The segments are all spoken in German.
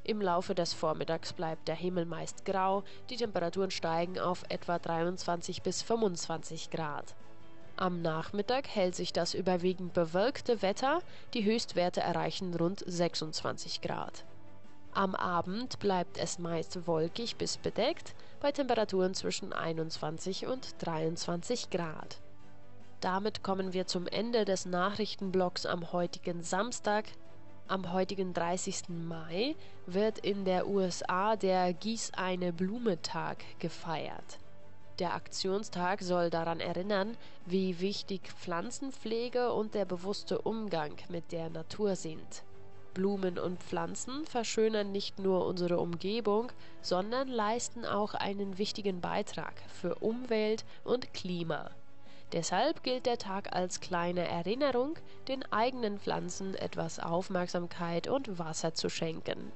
Im Laufe des Vormittags bleibt der Himmel meist grau, die Temperaturen steigen auf etwa 23 bis 25 Grad. Am Nachmittag hält sich das überwiegend bewölkte Wetter, die Höchstwerte erreichen rund 26 Grad. Am Abend bleibt es meist wolkig bis bedeckt, bei Temperaturen zwischen 21 und 23 Grad. Damit kommen wir zum Ende des Nachrichtenblocks am heutigen Samstag. Am heutigen 30. Mai wird in der USA der Gieß eine Blume-Tag gefeiert. Der Aktionstag soll daran erinnern, wie wichtig Pflanzenpflege und der bewusste Umgang mit der Natur sind. Blumen und Pflanzen verschönern nicht nur unsere Umgebung, sondern leisten auch einen wichtigen Beitrag für Umwelt und Klima. Deshalb gilt der Tag als kleine Erinnerung, den eigenen Pflanzen etwas Aufmerksamkeit und Wasser zu schenken.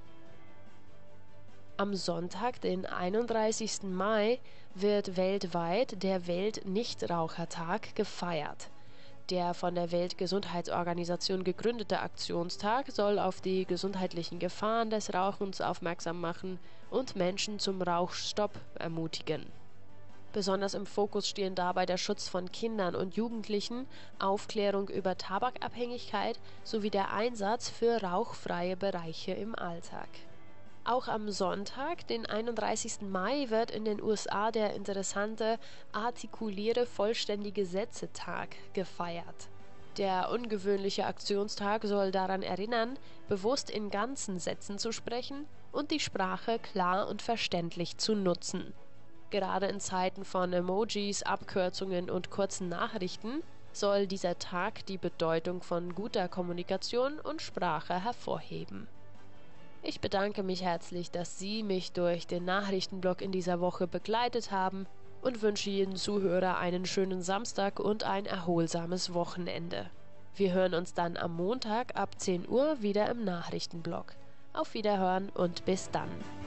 Am Sonntag, den 31. Mai, wird weltweit der Weltnichtrauchertag gefeiert. Der von der Weltgesundheitsorganisation gegründete Aktionstag soll auf die gesundheitlichen Gefahren des Rauchens aufmerksam machen und Menschen zum Rauchstopp ermutigen. Besonders im Fokus stehen dabei der Schutz von Kindern und Jugendlichen, Aufklärung über Tabakabhängigkeit sowie der Einsatz für rauchfreie Bereiche im Alltag. Auch am Sonntag, den 31. Mai, wird in den USA der interessante Artikuliere vollständige Sätze-Tag gefeiert. Der ungewöhnliche Aktionstag soll daran erinnern, bewusst in ganzen Sätzen zu sprechen und die Sprache klar und verständlich zu nutzen. Gerade in Zeiten von Emojis, Abkürzungen und kurzen Nachrichten soll dieser Tag die Bedeutung von guter Kommunikation und Sprache hervorheben. Ich bedanke mich herzlich, dass Sie mich durch den Nachrichtenblock in dieser Woche begleitet haben und wünsche jedem Zuhörer einen schönen Samstag und ein erholsames Wochenende. Wir hören uns dann am Montag ab 10 Uhr wieder im Nachrichtenblock. Auf Wiederhören und bis dann.